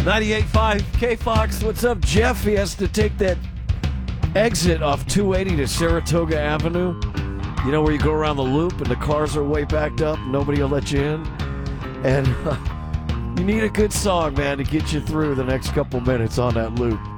98.5 K-Fox, what's up, Jeff? He has to take that exit off 280 to Saratoga Avenue. You know where you go around the loop and the cars are way backed up, nobody will let you in. And you need a good song, man, to get you through the next couple minutes on that loop.